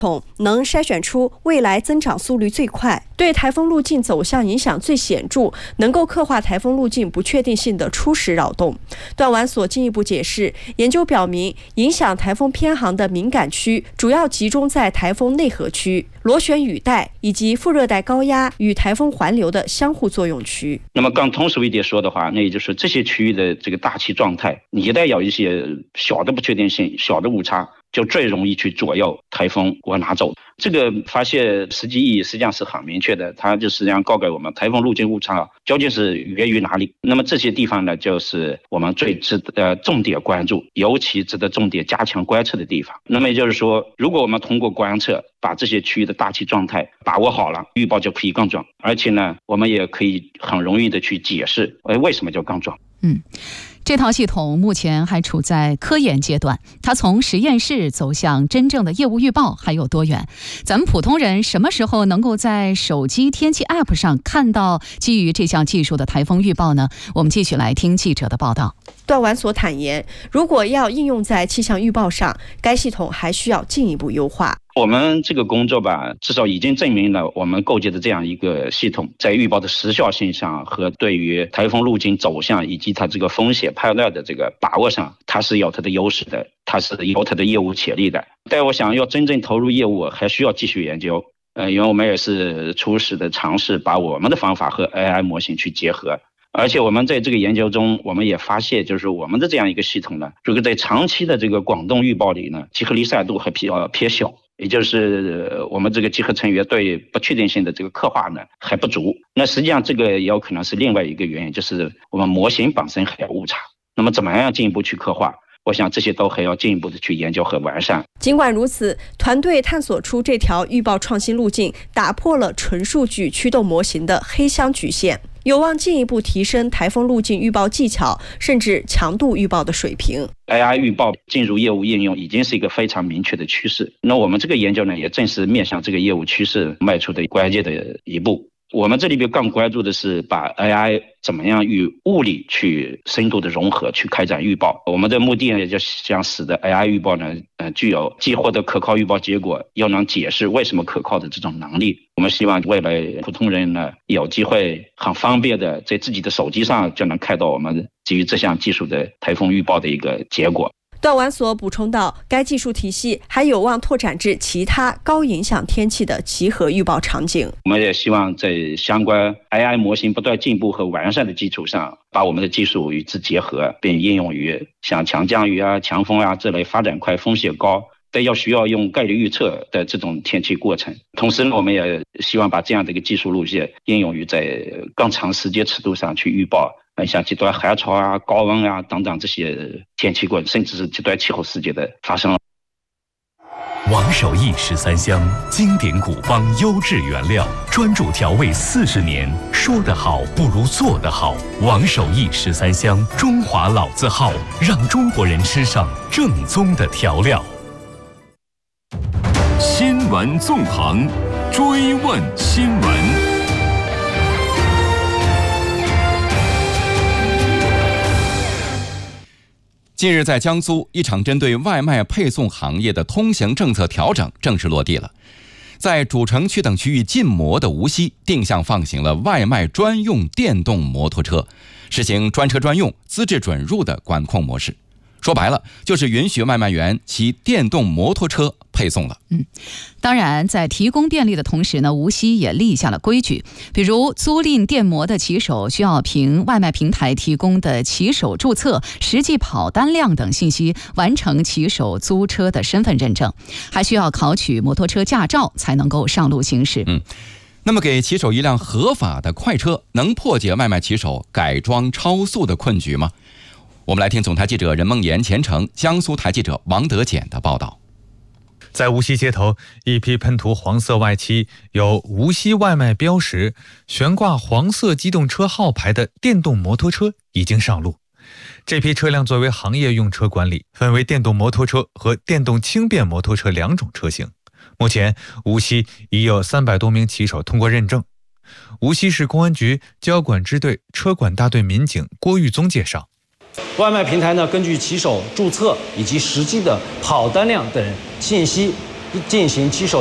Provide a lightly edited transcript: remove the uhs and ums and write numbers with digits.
能筛选出未来增长速率最快、对台风路径走向影响最显著、能够刻画台风路径不确定性的初始扰动。段完所进一步解释，研究表明，影响台风偏航的敏感区主要集中在台风内核区、螺旋雨带以及副热带高压与台风环流的相互作用区。 那么更通俗一点说的话，那也就是这些区域的这个大气状态，你一旦有一些小的不确定性、小的误差，就最容易去左右台风往哪走。这个发现实际意义实际上是很明确的，它就实际上告给我们台风路径误差究竟是源于哪里。那么这些地方呢，就是我们最值得重点关注，尤其值得重点加强观测的地方。那么也就是说，如果我们通过观测把这些区域的大气状态把握好了，预报就可以更准。而且呢，我们也可以很容易的去解释为什么就更准。 这套系统目前还处在科研阶段，它从实验室走向真正的业务预报还有多远？咱们普通人什么时候能够在手机天气 App 上看到基于这项技术的台风预报呢？我们继续来听记者的报道。 段完所坦言，如果要应用在气象预报上，该系统还需要进一步优化。 我们这个工作吧，至少已经证明了我们构建的这样一个系统，在预报的时效性上和对于台风路径走向以及它这个风险判断的这个把握上，它是有它的优势的，它是有它的业务潜力的。但我想要真正投入业务，还需要继续研究。因为我们也是初始的尝试把我们的方法和 AI 模型去结合。而且我们在这个研究中，我们也发现，就是我们的这样一个系统呢，如果在长期的这个广东预报里呢，集合离散度还比较偏小，也就是我们这个集合成员对不确定性的这个刻画呢还不足。那实际上这个也有可能是另外一个原因，就是我们模型本身还有误差。那么怎么样进一步去刻画？我想这些都还要进一步的去研究和完善。 尽管如此，团队探索出这条预报创新路径，打破了纯数据驱动模型的黑箱局限，有望进一步提升台风路径预报技巧，甚至强度预报的水平。 AI 预报进入业务应用已经是一个非常明确的趋势。那我们这个研究呢，也正是面向这个业务趋势迈出的关键的一步。我们这里边更关注的是把 AI 怎么样与物理去深度的融合，去开展预报。我们的目的呢，也就想使得 AI 预报呢，具有既获得可靠预报结果，又能解释为什么可靠的这种能力。我们希望未来普通人呢，有机会很方便的在自己的手机上就能看到我们基于这项技术的台风预报的一个结果。 段完所补充道，该技术体系还有望拓展至其他高影响天气的集合预报场景。 我们也希望在相关 AI 模型不断进步和完善的基础上，把我们的技术与之结合，并应用于像强降雨啊、强风啊这类发展快、风险高但要需要用概率预测的这种天气过程。同时呢，我们也希望把这样的一个技术路线应用于在更长时间尺度上去预报像极端寒潮啊、高温啊等等这些天气过程，甚至是极端气候事件的发生。 王守义13香，经典古方优质原料，专注调味40年，说得好不如做得好。王守义13香，中华老字号，让中国人吃上正宗的调料。 新闻纵横，追问新闻。 近日，在江苏，一场针对外卖配送行业的通行政策调整正式落地了。在主城区等区域禁摩的无锡，定向放行了外卖专用电动摩托车，实行专车专用、资质准入的管控模式。说白了，就是允许外卖员骑电动摩托车配送了。 当然，在提供便利的同时呢，无锡也立下了规矩，比如租赁电摩的骑手需要凭外卖平台提供的骑手注册、实际跑单量等信息完成骑手租车的身份认证，还需要考取摩托车驾照才能够上路行驶。 那么给骑手一辆合法的快车，能破解外卖骑手改装超速的困局吗？我们来听总台记者任梦妍、前程，江苏台记者王德简的报道。 在无锡街头，一批喷涂黄色外漆、有无锡外卖标识、悬挂黄色机动车号牌的电动摩托车已经上路。这批车辆作为行业用车管理，分为电动摩托车和电动轻便摩托车两种车型。目前，无锡已有300多名骑手通过认证。无锡市公安局交管支队车管大队民警郭玉宗介绍， 外卖平台呢，根据骑手注册以及实际的跑单量等信息， 进行机手